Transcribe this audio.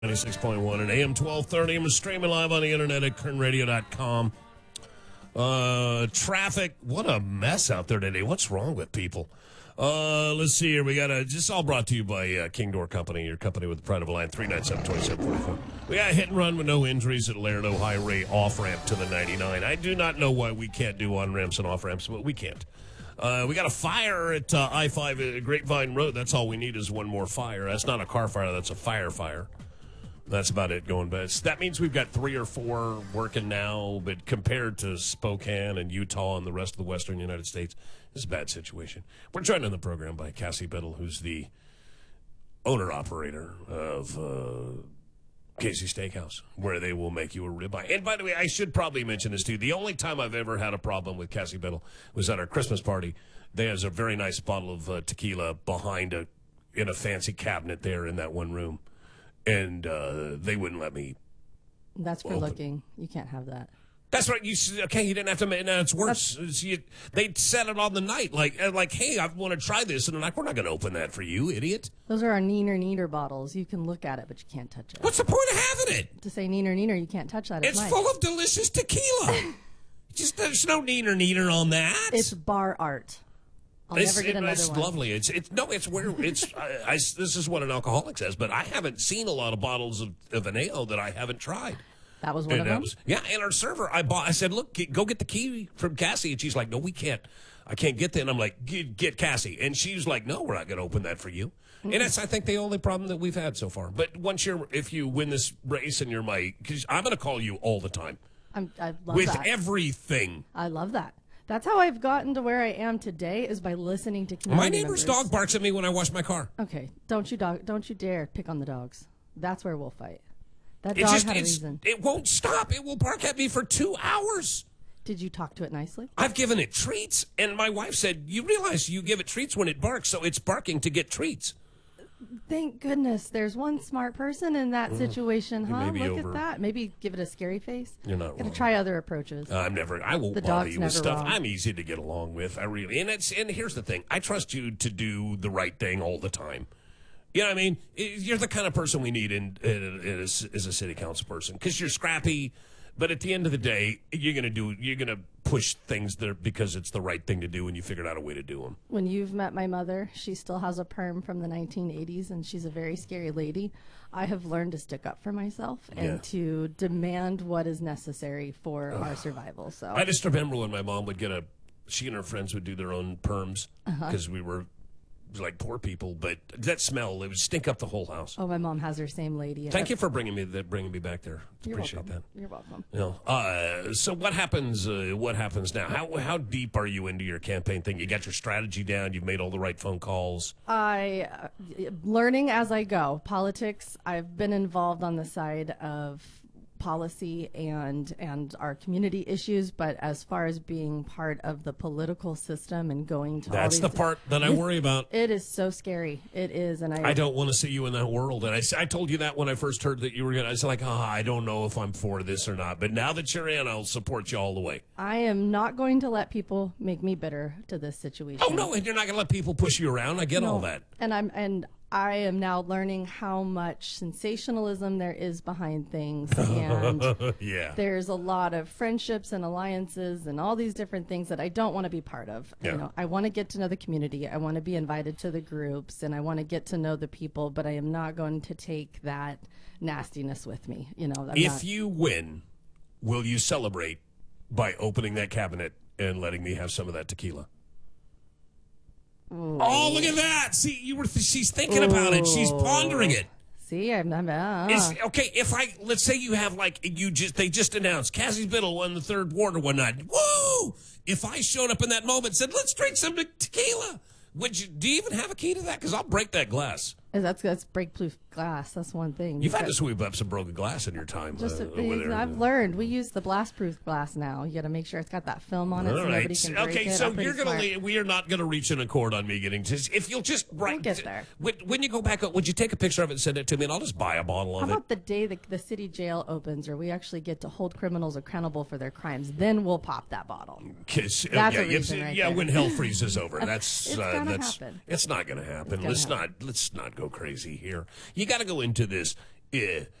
96.1 and AM 1230. I'm streaming live on the internet at kernradio.com. Traffic, what a mess out there today. What's wrong with people? Let's see here. We got just all brought to you by King Door Company, your company with the pride of a line, 397-2744. We got a hit and run with no injuries at Lerdo Highway off-ramp to the 99. I do not know why we can't do on-ramps and off-ramps, but we can't. We got a fire at I-5 at Grapevine Road. That's all we need is one more fire. That's not a car fire. That's a fire. That's about it going best. That means we've got 3 or 4 working now, but compared to Spokane and Utah and the rest of the western United States, it's a bad situation. We're joined on the program by Cassie Biddle, who's the owner-operator of Casey Steakhouse, where they will make you a ribeye. And by the way, I should probably mention this too. The only time I've ever had a problem with Cassie Biddle was at our Christmas party. There's a very nice bottle of tequila behind in a fancy cabinet there in that one room. And they wouldn't let me. That's for looking. You can't have that. That's right. You didn't have to. No, it's worse. They set it on the night, like, hey, I want to try this, and they're like, we're not going to open that for you, idiot. Those are our Neener bottles. You can look at it, but you can't touch it. What's the point of having it? To say Neener, you can't touch that. It's full of delicious tequila. There's no Neener on that. It's bar art. I'll never get another one. It's lovely. It's where it's. This is what an alcoholic says, but I haven't seen a lot of bottles of an ale that I haven't tried. That was one of them. And our server, I said, look, go get the key from Cassie, and she's like, no, we can't. I can't get that. And I'm like, get Cassie, and she's like, no, we're not going to open that for you. Mm-hmm. And that's, I think, the only problem that we've had so far. But if you win this race, and because I'm going to call you all the time. I love with that. everything. I love that. That's how I've gotten to where I am today, is by listening to community My neighbor's members. dog barks at me when I wash my car. Okay, don't you dare pick on the dogs. That's where we'll fight. That dog had a reason. It won't stop. It will bark at me for 2 hours. Did you talk to it nicely? I've given it treats, and my wife said, you realize you give it treats when it barks, so it's barking to get treats. Thank goodness there's one smart person in that situation, huh? Look at that. Maybe give it a scary face. You're not wrong. Gotta try other approaches. I won't bother you with stuff. I'm easy to get along with. And here's the thing. I trust you to do the right thing all the time. You know what I mean? You're the kind of person we need as a city council person, because you're scrappy. But at the end of the day, you're gonna push things there because it's the right thing to do, and you figured out a way to do them. When you've met my mother, she still has a perm from the 1980s, and she's a very scary lady. I have learned to stick up for myself and to demand what is necessary for our survival. So I just remember when my mom would she and her friends would do their own perms because we were like poor people, but that smell, it would stink up the whole house. Oh, my mom has her same lady. Thank you for bringing me back there. Appreciate that. You're welcome. So what happens now? How deep are you into your campaign thing? You got your strategy down, you've made all the right phone calls. Learning as I go. Politics, I've been involved on the side of policy and our community issues, but as far as being part of the political system and going to that's the part that I worry about. It is so scary. It is, and I don't want to see you in that world. And I told you that when I first heard that you were going to. I was like, I don't know if I'm for this or not. But now that you're in, I'll support you all the way. I am not going to let people make me bitter to this situation. Oh no, and you're not going to let people push you around. I get all that. And I am now learning how much sensationalism there is behind things, and there's a lot of friendships and alliances and all these different things that I don't want to be part of. Yeah. I want to get to know the community. I want to be invited to the groups, and I want to get to know the people, but I am not going to take that nastiness with me. If you win, will you celebrate by opening that cabinet and letting me have some of that tequila? Ooh. Oh, look at that! See, she's thinking about it. She's pondering it. See, I'm okay. Let's say you have they just announced Cassie Biddle won the 3rd ward or whatnot. Woo! If I showed up in that moment and said, let's drink some tequila, do you even have a key to that? Because I'll break that glass. That's break-proof glass. That's one thing. You've had to sweep up some broken glass in your time. I've learned. We use the blast-proof glass now. You got to make sure it's got that film on it so nobody can break it. Okay, so we are not going to reach an accord on me getting this. If you'll just we'll get there. When you go back up, would you take a picture of it and send it to me, and I'll just buy a bottle of it? How about the day the city jail opens, or we actually get to hold criminals accountable for their crimes? Then we'll pop that bottle. That's a reason right there. When hell freezes over. It's gonna happen. It's not going to happen. Let's not go crazy here. You got to go into this. Yeah.